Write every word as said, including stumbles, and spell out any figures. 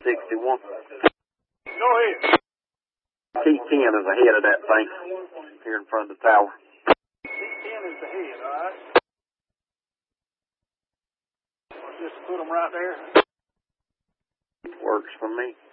sixty-one. Go ahead. T ten is ahead of that thing here in front of the tower. T ten is the head, all right? Just put them right there. Works for me.